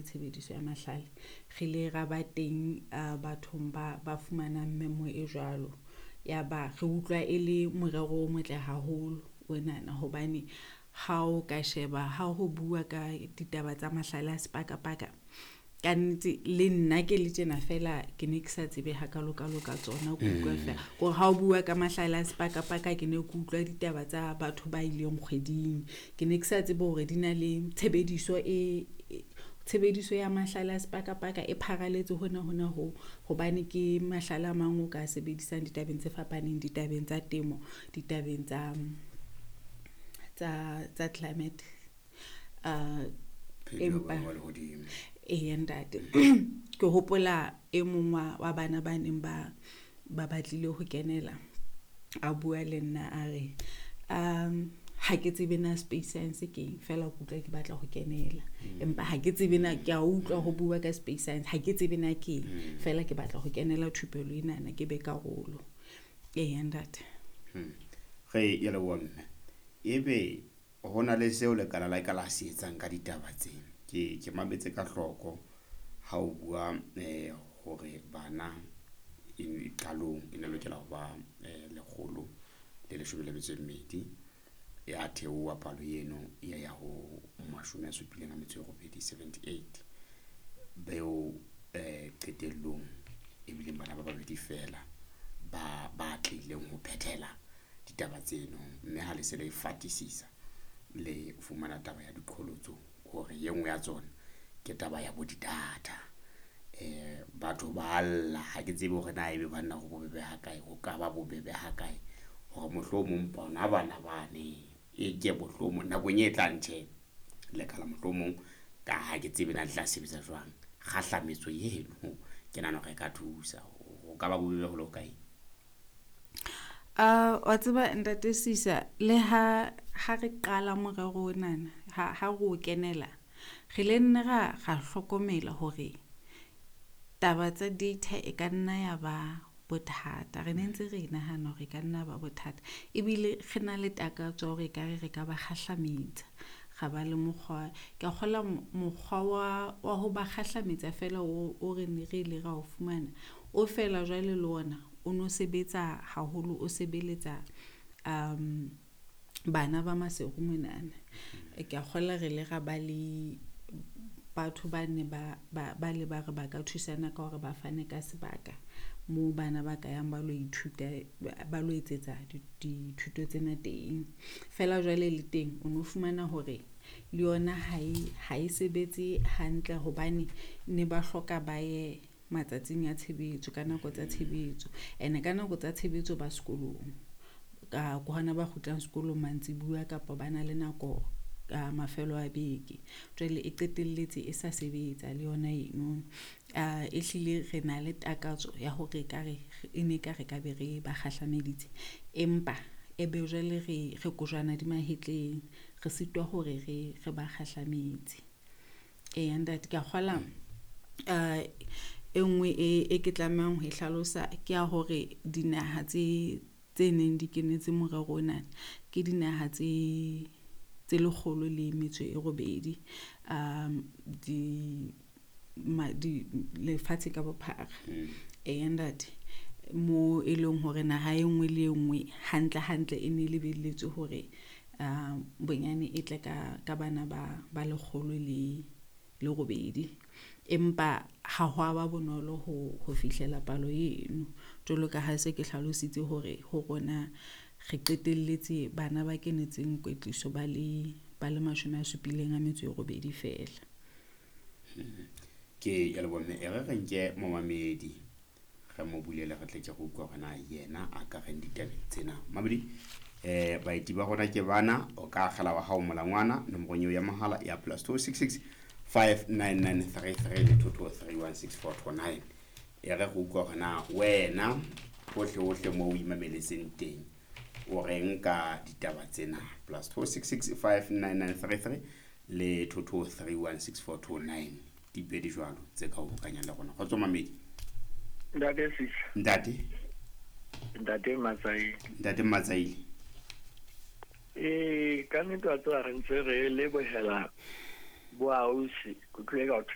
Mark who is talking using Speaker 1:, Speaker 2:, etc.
Speaker 1: tshebediso ya mahlale re le ra ba teng bathong ba fumanang memo e jwalo ya ba re utlwa e le morero o motle haholo wenana hobane ha o ka sheba ha ho bua ka ditaba tsa mahlale a sepakapaka ka nnete le nna ke le tjena fela ke ne ke sa tsebe hakalo ka tsona go utlwa fela go ha o bua ka mahlale a sepakapaka ke ne ke utlwa ditaba tsa batho ba ileng kgweding ke ne ke sa tsebe hore di na le tshebediso ya mahlale a sepakapaka e pharaletse hona ho hobane ke mahlale a mang o ka sebedisang ditabeng tse fapaneng ditabeng tsa temo ditabeng tsa climate empa ntate ke hopola e mongwe wa bana ba neng ba batlile ho kenela a bua le nna a re ha ke tsebe na space science ke fela ke utlwa ke batla ho kenela empa ha ke tsebe na ke a utlwa ho bua ka space science ha ke tsebe na ke fela ke batla ho kenela thupelo inana ke be karolo ntate
Speaker 2: ge ya le wona ebe hona le seo le kana la ka la se etsang ka ditaba tsena ke mametse ka hloko ha o bua hore bana qalong ina lokela ho ba 112 ya theowa palo eno ya ho 78 beo qetellong e bile bana ba babedi fela ba tlileng ho phethela ditaba tseno mme ha le se le fatisisa le fumana taba ya diqholotso hore ye nngwe ya tsona ke taba ya bodidata batho ba alla ha ke tsebe hore na ebe banna go bobebe ha kae go ka ba bobebe ha kae hore mohlomong bona bana bane e ke mohlomong na go nyetla ntse le kala mohlomong ka ha ke tsebe na tla sebetsa jwang kgahlametso yeno ke nana re ka thusa go ka ba bobebe go lo kae
Speaker 1: wa tseba ntate Sisa le ha re qala morero nana ha go kenela re le nne ga hlokomela hore taba tsa data e ka nna ya ba bothata re nentse re nahana hore ka nna ba bothata ebile re na le takatso hore ka re ka ba khahlametsa ga ba le mokgwa ke gola mokgwa wa ho ba khahlametsa fela o re ne re ile ra o fumana o fela jwale le ona o no sebetsa haholo o sebeletsa bana ba maserumenana ke a gola re le ga ba le batho ba ne ba le ba re ba ka thusana ka hore ba fane ka sebaka mo bana ba ka yang ba lo ithuta ba lo etsetsa dithuto tsena teng fela jwale le teng o no fumana hore le yona ha e sebetse hantle hobane ne ba hloka ba ye matsatsing ya tshebetso ka nako tsa tshebetso ene ka nako tsa tshebetso ba sekolong ka hona ba kgutlang sekolong mantsibua kapa bana le nako ka mafelo a beke jwale e qetelletse e sa sebetsa le yona eno e hlile re na le takatso ya hore ka re ene ka re ka be re ba khahlameditse empa e be jwale re kojwana di mahetleng re sitwa hore re ba khahlametse ntate ka kgola engwe e ke tlamang ho ihlalosa ke ya hore dinaha tse neng di kenetse morero ona ke dinaha tse 108 di lefatshe ka bophara ntate mo e leng hore naha e nngwe le nngwe hantle e ne le beletswe hore bonyane e tle ka bana ba 108 empa ha ho ba bonolo ho fihlela palo eno jolo ka ha se ke hlalositse hore ho rona re qetelletse bana ba kenetseng kwetliso ba le 78 fela
Speaker 2: ke ya le bone e re nke momamedi ga mo bulela re tle go utlwa gona yena a ka reng ditabeng tsena mabedi baiti ba gona ke bana o ka gala wa hao molangwana nomoro ya mahala ya +266 5993 le 22316429 e re go utlwa gona wena hohle mo o imameletseng teng o reng ka ditaba tsena +266 5993 le 22316429 di pedi jwalo tse ka o kanya le gona go tsoma mamedi
Speaker 3: ntate
Speaker 2: Matsaile
Speaker 3: ka nnete wa tswa re ntse re lebohela boausi go tlile ka